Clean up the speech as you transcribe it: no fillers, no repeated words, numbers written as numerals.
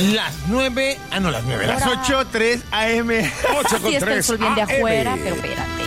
Las 9, las 9, las 8, 3 AM. 8 con 3 Sí, está el sol bien de afuera, pero espérate.